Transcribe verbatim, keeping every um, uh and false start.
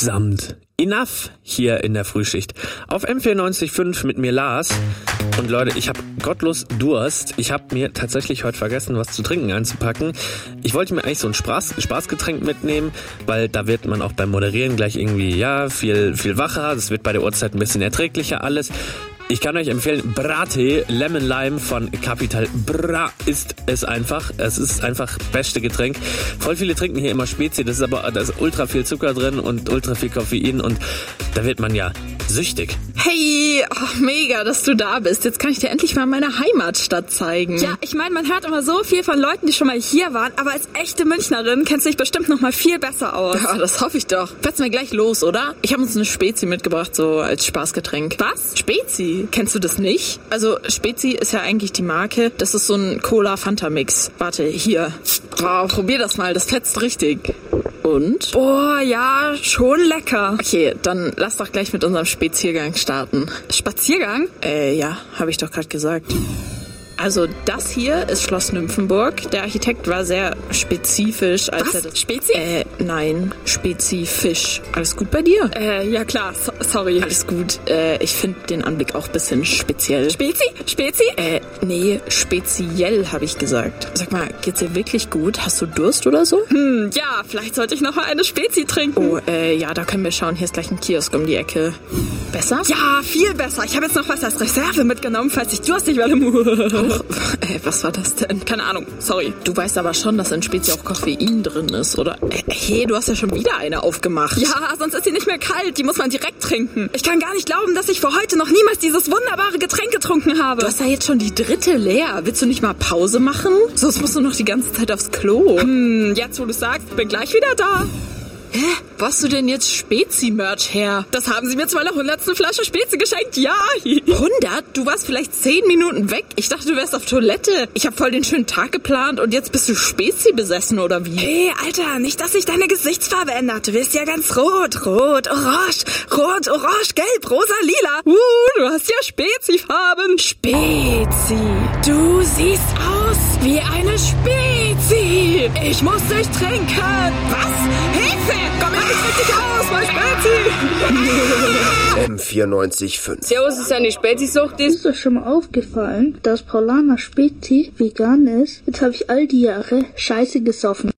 Insgesamt enough hier in der Frühschicht. Auf M vierundneunzig Komma fünf mit mir Lars. Und Leute, ich habe gottlos Durst. Ich habe mir tatsächlich heute vergessen, was zu trinken einzupacken. Ich wollte mir eigentlich so ein Spaß, Spaßgetränk mitnehmen, weil da wird man auch beim Moderieren gleich irgendwie, ja, viel, viel wacher. Das wird bei der Uhrzeit ein bisschen erträglicher alles. Ich kann euch empfehlen, Brattee Lemon Lime von Capital Bra ist es einfach. Es ist einfach beste Getränk. Voll viele trinken hier immer Spezi, das ist aber, da ist ultra viel Zucker drin und ultra viel Koffein und da wird man ja süchtig. Hey, oh, mega, dass du da bist. Jetzt kann ich dir endlich mal meine Heimatstadt zeigen. Ja, ich meine, man hört immer so viel von Leuten, die schon mal hier waren, aber als echte Münchnerin kennst du dich bestimmt noch mal viel besser aus. Ja, das hoffe ich doch. Fährt's mir gleich los, oder? Ich habe uns eine Spezi mitgebracht, so als Spaßgetränk. Was? Spezi? Kennst du das nicht? Also Spezi ist ja eigentlich die Marke. Das ist so ein Cola-Fanta-Mix. Warte, hier. Oh, probier das mal, das fetzt richtig. Und? Boah, ja, schon lecker. Okay, dann lass doch gleich mit unserem Spaziergang starten. Spaziergang? Äh, ja, habe ich doch gerade gesagt. Also das hier ist Schloss Nymphenburg. Der Architekt war sehr spezifisch. Als Was? Er das Spezi? Äh, nein, spezifisch. Alles gut bei dir? Äh, ja klar, so, sorry. Alles gut. Äh, ich finde den Anblick auch ein bisschen speziell. Spezi? Spezi? Äh, nee, speziell habe ich gesagt. Sag mal, geht's dir wirklich gut? Hast du Durst oder so? Hm, ja, vielleicht sollte ich noch mal eine Spezi trinken. Oh, äh, ja, da können wir schauen. Hier ist gleich ein Kiosk um die Ecke. Besser? Ja, viel besser. Ich habe jetzt noch was als Reserve mitgenommen, falls ich durstig werde. Äh, was war das denn? Keine Ahnung, sorry. Du weißt aber schon, dass in Spezi auch Koffein drin ist, oder? Äh, hey, du hast ja schon wieder eine aufgemacht. Ja, sonst ist sie nicht mehr kalt. Die muss man direkt trinken. Ich kann gar nicht glauben, dass ich für heute noch niemals dieses wunderbare Getränk getrunken habe. Du hast ja jetzt schon die dritte leer. Willst du nicht mal Pause machen? Sonst musst du noch die ganze Zeit aufs Klo. Hm, jetzt wo du sagst, bin gleich wieder da. Hä? Wo hast du denn jetzt Spezi-Merch her? Das haben sie mir zu meiner hundertsten Flasche Spezi geschenkt, ja. hundert? Du warst vielleicht zehn Minuten weg. Ich dachte, du wärst auf Toilette. Ich habe voll den schönen Tag geplant und jetzt bist du Spezi besessen, oder wie? Hey, Alter, nicht, dass sich deine Gesichtsfarbe ändert. Du wirst ja ganz rot, rot, orange, rot, orange, gelb, rosa, lila. Uh, du hast ja Spezi-Farben. Spezi. Du siehst aus wie eine Spezi. Ich muss dich trinken. Was? Hilfe! Komm her, ich krieg dich aus, mein Spezi! M vierundneunzig Komma fünf. Servus, ist eine Spezi-Sucht. Ist euch schon mal aufgefallen, dass Paulaner Spezi vegan ist? Jetzt habe ich all die Jahre Scheiße gesoffen.